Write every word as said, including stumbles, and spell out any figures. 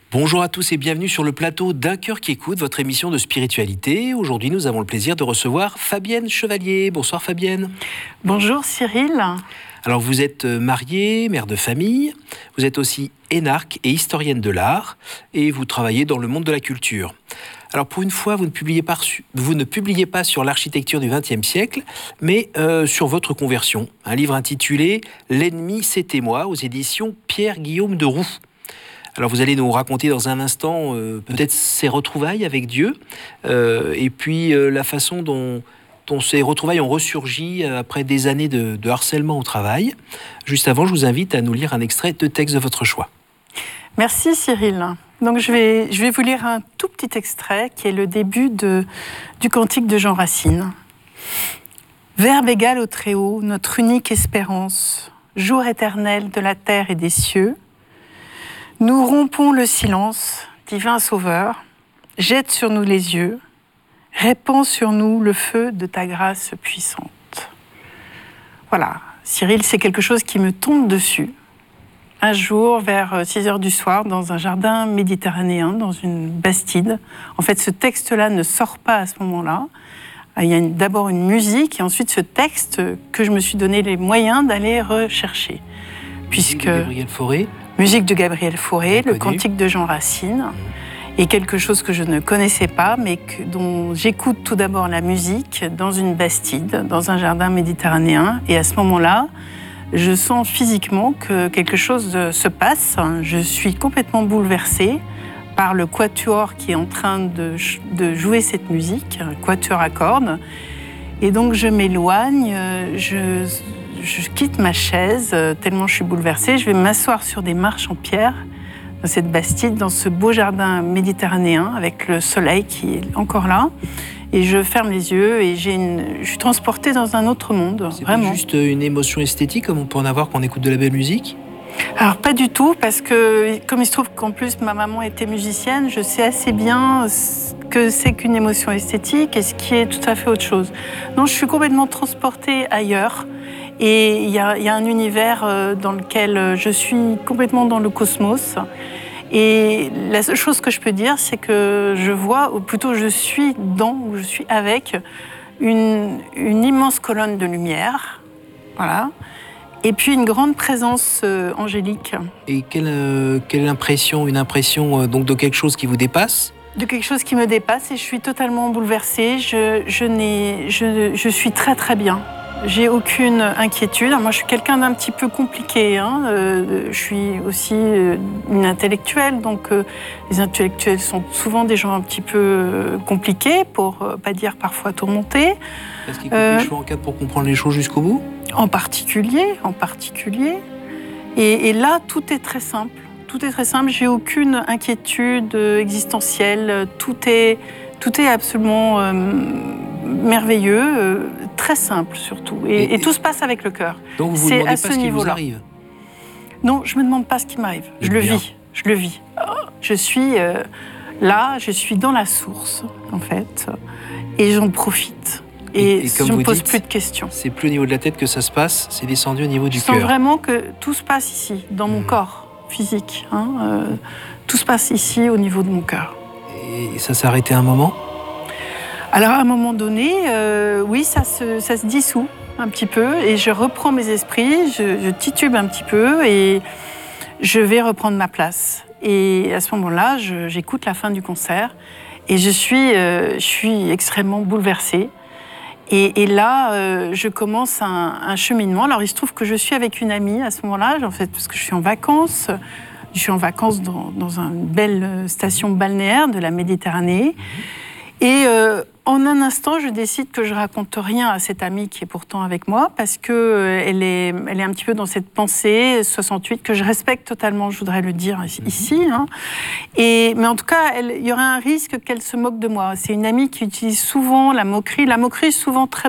Bonjour à tous et bienvenue sur le plateau d'Un cœur qui écoute, votre émission de spiritualité. Aujourd'hui, nous avons le plaisir de recevoir Fabienne Chevalier. Bonsoir Fabienne. Bonjour Cyril. Alors vous êtes mariée, mère de famille, vous êtes aussi énarque et historienne de l'art et vous travaillez dans le monde de la culture. Alors pour une fois, vous ne publiez pas, vous ne publiez pas sur l'architecture du vingtième siècle, mais euh, sur votre conversion. Un livre intitulé « L'ennemi, c'était moi » aux éditions Pierre-Guillaume de Roux. Alors vous allez nous raconter dans un instant euh, peut-être ces retrouvailles avec Dieu euh, et puis euh, la façon dont, dont ces retrouvailles ont ressurgi après des années de, de harcèlement au travail. Juste avant, je vous invite à nous lire un extrait de texte de votre choix. Merci Cyril. Donc je vais, je vais vous lire un tout petit extrait qui est le début de, du cantique de Jean Racine. Verbe égal au Très-Haut, notre unique espérance, jour éternel de la terre et des cieux, nous rompons le silence, divin Sauveur, jette sur nous les yeux, répands sur nous le feu de ta grâce puissante. Voilà, Cyril, c'est quelque chose qui me tombe dessus. Un jour, vers six heures du soir, dans un jardin méditerranéen, dans une bastide. En fait, ce texte-là ne sort pas à ce moment-là. Il y a d'abord une musique et ensuite ce texte que je me suis donné les moyens d'aller rechercher. Puisque... Gabriel Fauré. Musique de Gabriel Fauré, le cantique de Jean Racine, et quelque chose que je ne connaissais pas, mais que, dont j'écoute tout d'abord la musique dans une bastide, dans un jardin méditerranéen. Et à ce moment-là, je sens physiquement que quelque chose se passe. Je suis complètement bouleversée par le quatuor qui est en train de, de jouer cette musique, un quatuor à cordes. Et donc je m'éloigne, je... Je quitte ma chaise, tellement je suis bouleversée. Je vais m'asseoir sur des marches en pierre, dans cette bastide, dans ce beau jardin méditerranéen, avec le soleil qui est encore là. Et je ferme les yeux et j'ai une... je suis transportée dans un autre monde, c'est vraiment. C'est juste une émotion esthétique, comme on peut en avoir quand on écoute de la belle musique ? Alors pas du tout, parce que comme il se trouve qu'en plus ma maman était musicienne, je sais assez bien ce que c'est qu'une émotion esthétique et ce qui est tout à fait autre chose. Non, je suis complètement transportée ailleurs. Et il y a, il y a un univers dans lequel je suis complètement dans le cosmos. Et la seule chose que je peux dire, c'est que je vois, ou plutôt je suis dans, ou je suis avec, une, une immense colonne de lumière. Voilà. Et puis une grande présence euh, angélique. Et quelle, euh, quelle impression, une impression euh, donc de quelque chose qui vous dépasse ? De quelque chose qui me dépasse et je suis totalement bouleversée. Je, je, n'ai, je, je suis très très bien. J'ai aucune inquiétude. Moi, je suis quelqu'un d'un petit peu compliqué. Hein. Euh, je suis aussi euh, une intellectuelle, donc euh, les intellectuels sont souvent des gens un petit peu euh, compliqués, pour euh, pas dire parfois tourmentés. Est-ce qu'ils coupent euh, les cheveux en quatre pour comprendre les choses jusqu'au bout ? En particulier, en particulier. Et, et là, tout est très simple. Tout est très simple. J'ai aucune inquiétude existentielle. Tout est, tout est absolument euh, merveilleux, euh, très simple surtout. Et, et, et tout se passe avec le cœur. Donc vous vous demandez pas ce qui vous arrive ? Non, je me demande pas ce qui m'arrive. Je le vis. Je le vis. Je suis euh, là, je suis dans la source, en fait, et j'en profite. Et, et, et je ne me pose dites, plus de questions. C'est plus au niveau de la tête que ça se passe, c'est descendu au niveau du cœur. Je sens vraiment que tout se passe ici, dans mon mmh. corps physique. Hein, euh, tout se passe ici, au niveau de mon cœur. Et ça s'est arrêté un moment ? Alors, à un moment donné, euh, oui, ça se, ça se dissout un petit peu et je reprends mes esprits, je, je titube un petit peu et je vais reprendre ma place. Et à ce moment-là, je, j'écoute la fin du concert et je suis, euh, je suis extrêmement bouleversée. Et, et là, euh, je commence un, un cheminement. Alors, il se trouve que je suis avec une amie à ce moment-là, en fait, parce que je suis en vacances. Je suis en vacances dans, dans une belle station balnéaire de la Méditerranée. Et euh, en un instant, je décide que je raconte rien à cette amie qui est pourtant avec moi, parce que euh, elle est, elle est un petit peu dans cette pensée soixante-huit que je respecte totalement. Je voudrais le dire ici. Hein. Et mais en tout cas, elle, il y aurait un risque qu'elle se moque de moi. C'est une amie qui utilise souvent la moquerie. La moquerie est souvent très